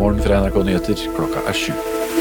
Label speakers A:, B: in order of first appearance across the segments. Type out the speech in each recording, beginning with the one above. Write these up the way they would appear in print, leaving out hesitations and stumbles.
A: Morgen fra NRK Nyheter, klokka 7.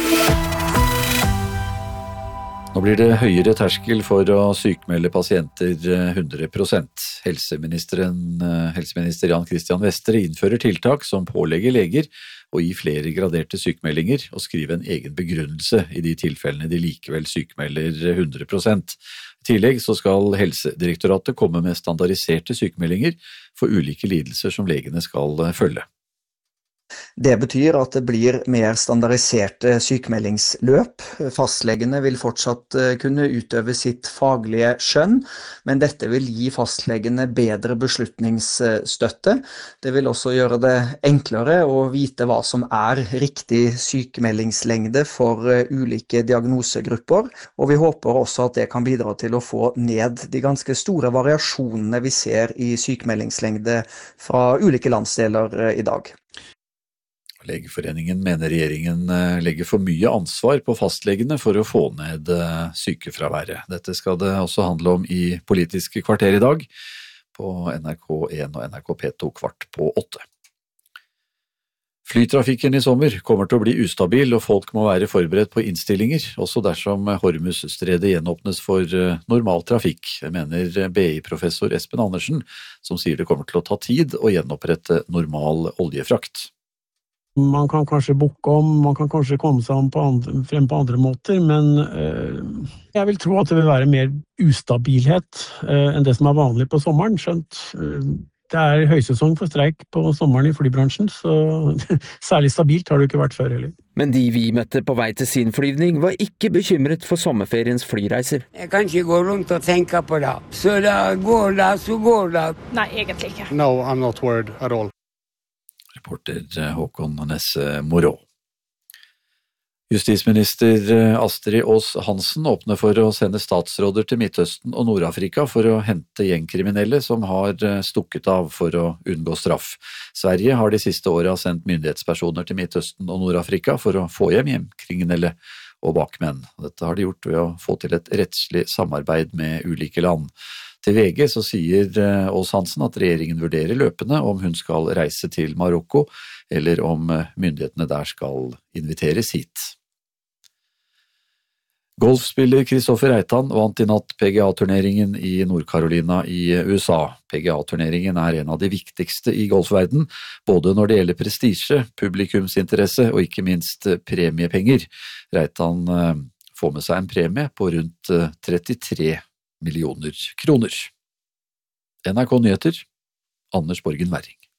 A: Nå blir det høyere terskel for å sykmelde pasienter 100%. Helseminister Jan Christian Vestre innfører tiltak som pålegger leger å gi flere graderte sykmeldinger og skrive en egen begrunnelse i de tilfellene de likevel sykmelder 100%. I tillegg så skal Helsedirektoratet komme med standardiserte sykmeldinger for ulike lidelser som legene skal følge.
B: Det betyr at det blir mer standardiserte sykmeldingsløp. Fastlegene vil fortsatt kunne utøve sitt faglige skjønn, men dette vil gi fastlegene bedre beslutningsstøtte. Det vil også gjøre det enklere å vite hva som er riktig sykmeldingslengde for ulike diagnosegrupper, og vi håper også at det kan bidra til å få ned de ganske store variasjonene vi ser i sykmeldingslengde fra ulike landsdeler i dag.
A: Legeforeningen mener regjeringen legger for mye ansvar på fastlegene for å få ned sykefraværet. Dette skal det også handle om i Politiske kvarter i dag, på NRK1 og NRK P2 7:15. Flytrafikken i sommer kommer til å bli ustabil, og folk må være forberedt på innstillinger, også dersom Hormuzstredet gjenåpnes for normal trafikk, mener BI-professor Espen Andersen, som sier det kommer til å ta tid å gjenopprette normal oljefrakt.
C: Man kan kanskje booke om, man kan kanskje komme seg frem på andre måter, men jeg vil tro at det vil være mer ustabilhet enn det som er vanlig på sommeren, skjønt det er høysesong for streik på sommeren i flybransjen, så særlig stabilt har det ikke vært før heller.
D: Men de vi møtte på vei til sin flyvning var ikke bekymret for sommerferiens flyreiser.
E: Jeg kan ikke gå rundt og tenke på det. Så da går det, så går det.
F: Nei, egentlig ikke.
G: No, I'm not worried at all.
A: Reporter Håkon Nesse Morå. Justisminister Astrid Aas-Hansen åpner for å sende statsråder til Midtøsten og Nord-Afrika for å hente gjengkriminelle som har stukket av for å unngå straff. Sverige har de siste årene sendt myndighetspersoner til Midtøsten og Nord-Afrika for å få hjem gjengkriminelle og bakmenn. Dette har de gjort ved å få til et rettslig samarbeid med ulike land. Til VG så sier Aas-Hansen at regjeringen vurderer løpende om hun skal reise til Marokko, eller om myndighetene der skal inviteres hit. Golfspiller Kristoffer Reitan vant i natt PGA-turneringen i Nord-Carolina i USA. PGA-turneringen er en av de viktigste i golfverden, både når det gjelder prestisje, publikumsinteresse og ikke minst premiepenger. Reitan får med seg en premie på rundt 33 millioner kroner. NRK Nyheter, Anders Borgen Werring.